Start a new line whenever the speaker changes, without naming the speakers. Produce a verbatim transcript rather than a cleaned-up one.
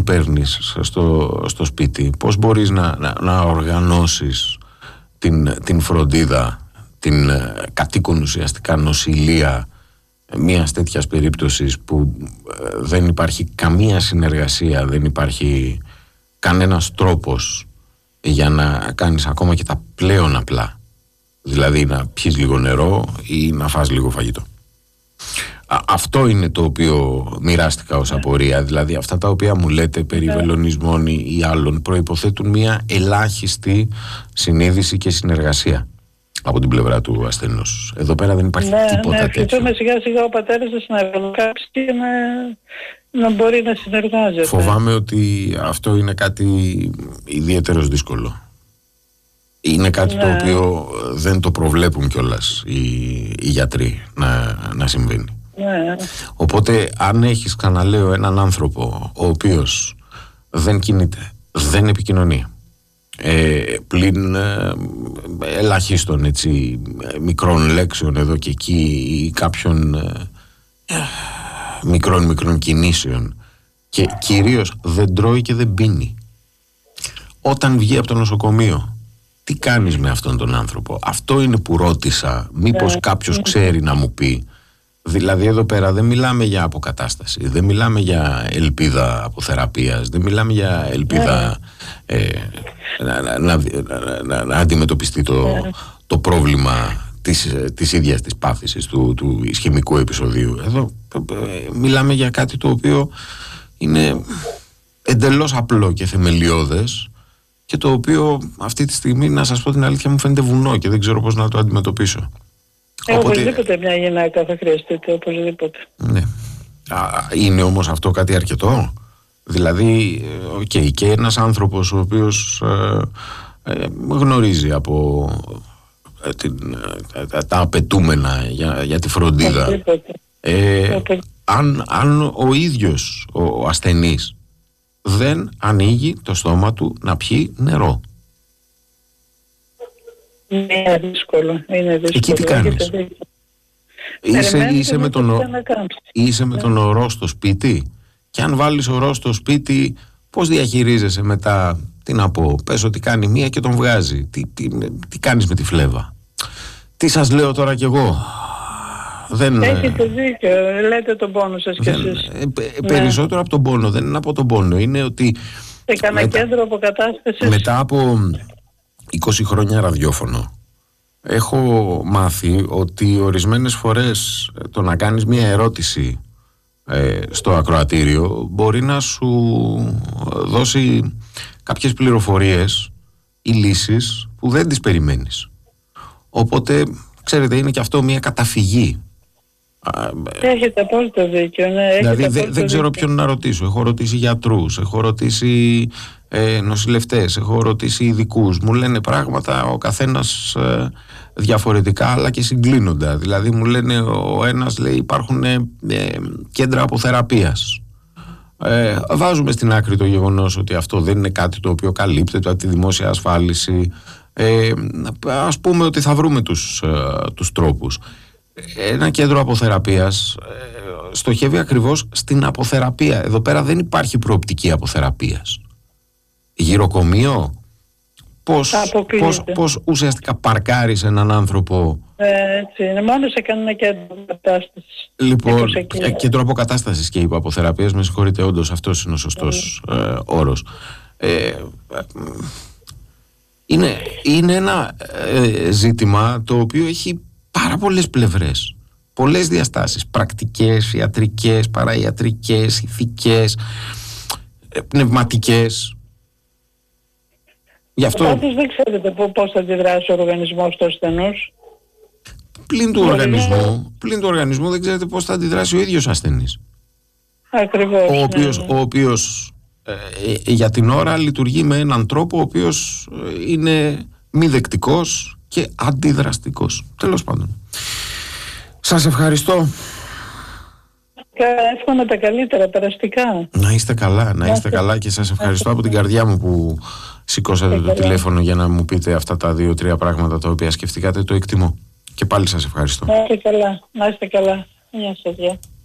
παίρνεις στο, στο σπίτι, πώς μπορείς να, να, να οργανώσεις την, την φροντίδα, την κατοίκον ουσιαστικά νοσηλεία μιας τέτοιας περίπτωσης που δεν υπάρχει καμία συνεργασία, δεν υπάρχει κανένας τρόπος για να κάνεις ακόμα και τα πλέον απλά, δηλαδή να πιεις λίγο νερό ή να φας λίγο φαγητό. Α, αυτό είναι το οποίο μοιράστηκα ως απορία, δηλαδή αυτά τα οποία μου λέτε περί βελονισμών ή, ή άλλων προϋποθέτουν μια ελάχιστη συνείδηση και συνεργασία από την πλευρά του ασθενούς. Εδώ πέρα δεν υπάρχει
ναι,
τίποτα
ναι,
τέτοιο.
ευχηθούμε σιγά σιγά ο πατέρας να συνεργάσει και να, να μπορεί να συνεργάζεται.
Φοβάμαι ότι αυτό είναι κάτι ιδιαίτερος δύσκολο. Είναι κάτι ναι. το οποίο δεν το προβλέπουν κιόλας οι, οι γιατροί να, να συμβαίνει.
Ναι.
Οπότε αν έχεις, ξαναλέω, έναν άνθρωπο ο οποίος δεν κινείται, δεν επικοινωνεί, ε, πλην ε, ελαχίστων έτσι, μικρών λέξεων εδώ και εκεί ή κάποιων ε, μικρών μικρών κινήσεων και κυρίως δεν τρώει και δεν πίνει, όταν βγει από το νοσοκομείο, τι κάνεις με αυτόν τον άνθρωπο? Αυτό είναι που ρώτησα, μήπως yeah. κάποιος ξέρει να μου πει. Δηλαδή εδώ πέρα δεν μιλάμε για αποκατάσταση, δεν μιλάμε για ελπίδα αποθεραπείας, δεν μιλάμε για ελπίδα yeah. ε, να, να, να, να, να αντιμετωπιστεί το, yeah. το πρόβλημα της, της ίδιας της πάθησης, του, του ισχυμικού επεισοδίου. Εδώ ε, μιλάμε για κάτι το οποίο είναι εντελώς απλό και θεμελιώδες και το οποίο αυτή τη στιγμή, να σας πω την αλήθεια, μου φαίνεται βουνό και δεν ξέρω πώς να το αντιμετωπίσω.
Ε, Οπότε... Οπωσδήποτε μια γυναίκα θα χρειαστείτε, οπωσδήποτε.
Ναι. Α, είναι όμως αυτό κάτι αρκετό? Δηλαδή, okay, και ένας άνθρωπος ο οποίος ε, ε, γνωρίζει από ε, την, ε, τα, τα απαιτούμενα για, για τη φροντίδα, ε, αν, αν ο ίδιος ο, ο ασθενής δεν ανοίγει το στόμα του να πιει νερό.
Είναι δύσκολο. Είναι δύσκολο.
Εκεί τι κάνεις? Είσαι, είσαι, με τον, είσαι με τον ορό στο σπίτι, και αν βάλεις ορό στο σπίτι, πώς διαχειρίζεσαι μετά? Τι να πω, πες ότι κάνει μία και τον βγάζει. Τι, τι, τι κάνεις με τη φλέβα? Τι σας λέω τώρα κι εγώ? Δεν,
έχετε δίκιο, λέτε τον πόνο σας κι εσείς.
Ε, ε, περισσότερο ναι. από τον πόνο, δεν είναι από τον πόνο, είναι ότι
σε κανένα κέντρο αποκατάστασης.
Μετά από είκοσι χρόνια ραδιόφωνο έχω μάθει ότι ορισμένες φορές το να κάνεις μια ερώτηση ε, στο ακροατήριο μπορεί να σου δώσει κάποιες πληροφορίες ή λύσεις που δεν τις περιμένεις. Οπότε, ξέρετε, είναι και αυτό μια καταφυγή.
Έχετε απόλυτο δίκιο. Ναι,
δηλαδή δεν δε ξέρω ποιον να ρωτήσω. Έχω ρωτήσει γιατρούς, έχω ρωτήσει ε, νοσηλευτές, έχω ρωτήσει ειδικούς. Μου λένε πράγματα ο καθένας ε, διαφορετικά, αλλά και συγκλίνοντα. Δηλαδή μου λένε, ο ένας λέει υπάρχουν ε, κέντρα αποθεραπείας. Ε, βάζουμε στην άκρη το γεγονός ότι αυτό δεν είναι κάτι το οποίο καλύπτεται από τη δημόσια ασφάλιση. Ε, ας πούμε ότι θα βρούμε τους, ε, τους τρόπους. Ένα κέντρο αποθεραπείας ε, στοχεύει ακριβώς στην αποθεραπεία. Εδώ πέρα δεν υπάρχει προοπτική αποθεραπείας. Γυροκομείο, πώς, πώς, πώς ουσιαστικά παρκάρεις έναν άνθρωπο?
Ε, έτσι είναι, μόνο σε κανένα κέντρο αποκατάστασης.
Λοιπόν, κέντρο αποκατάστασης και υποαθεραπείας, με συγχωρείτε, όντως αυτός είναι ο σωστός mm. ε, όρος. Ε, ε, είναι, είναι ένα ε, ζήτημα το οποίο έχει πάρα πολλές πλευρές, πολλές διαστάσεις, πρακτικές, ιατρικές, παραϊατρικές, ηθικές, πνευματικές. Γι' αυτό...
Πάντως δεν ξέρετε πώς θα αντιδράσει ο οργανισμός του ασθενούς.
Πλην του, οργανισμού, πλην του οργανισμού δεν ξέρετε πώς θα αντιδράσει ο ίδιος ασθενής.
Ακριβώς.
Ο οποίος,
ναι, ναι.
ο οποίος ε, ε, για την ώρα λειτουργεί με έναν τρόπο ο οποίος ε, είναι μη δεκτικός και αντιδραστικός. Τέλος πάντων. Σας ευχαριστώ.
Εύχομαι τα καλύτερα, περαστικά.
Να είστε καλά, να είστε καλά και σας ευχαριστώ από την καρδιά μου που σηκώσατε το τηλέφωνο για να μου πείτε αυτά τα δύο-τρία πράγματα τα οποία σκεφτήκατε. Το εκτιμώ. Και πάλι σας ευχαριστώ.
Να είστε καλά, να είστε καλά. Γεια σας, γεια.